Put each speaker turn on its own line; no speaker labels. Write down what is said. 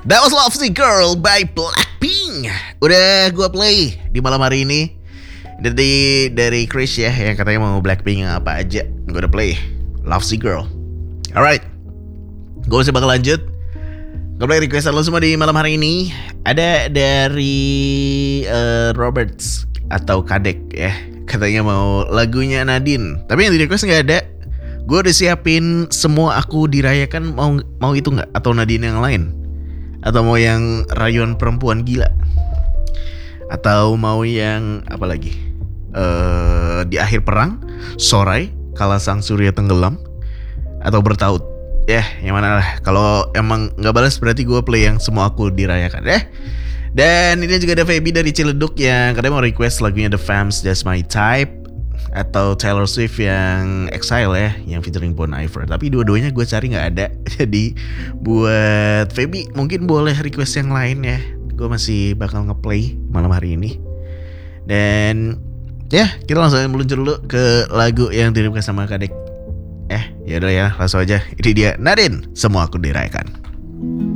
That was Lovely Girl by Blackpink. Udah gue play di malam hari ini. Dari Chris ya, yang katanya mau Blackpink apa aja. Gue udah play Lovely Girl. Alright, gue masih bakal lanjut. Gue play requestan lo semua di malam hari ini. Ada dari Roberts atau Kadek ya, katanya mau lagunya Nadine. Tapi yang di request gak ada. Gue udah siapin semua Aku Dirayakan. Mau itu gak? Atau Nadine yang lain? Atau mau yang Rayuan Perempuan Gila? Atau mau yang apa lagi? Di Akhir Perang, Sorai, Kala Sang Surya Tenggelam, atau Bertaut? Yang mana lah. Kalau emang gak balas berarti gue play yang Semua Aku Dirayakan ya. Dan ini juga ada Feby dari Ciledug yang katanya mau request lagunya The Vamps, That's My Type, atau Taylor Swift yang Exile ya, yang featuring Bon Iver. Tapi dua-duanya gue cari gak ada. Jadi buat Feby mungkin boleh request yang lain ya. Gue masih bakal ngeplay malam hari ini. Dan ya, kita langsung meluncur dulu ke lagu yang di request sama Kadek. Ya udah ya, langsung aja. Ini dia Nadine, Semua Aku Dirayakan.